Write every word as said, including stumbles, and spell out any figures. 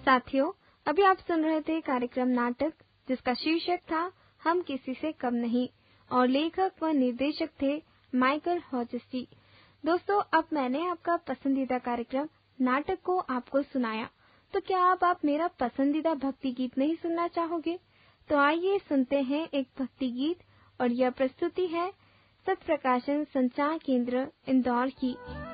साथियों, अभी आप सुन रहे थे कार्यक्रम नाटक जिसका शीर्षक था हम किसी से कम नहीं और लेखक व निर्देशक थे माइकल हॉचस्टी। दोस्तों, अब मैंने आपका पसंदीदा कार्यक्रम नाटक को आपको सुनाया, तो क्या अब आप मेरा पसंदीदा भक्ति गीत नहीं सुनना चाहोगे? तो आइए सुनते हैं एक भक्ति गीत और यह प्रस्तुति है सत्य प्रकाशन संचार केंद्र इंदौर की।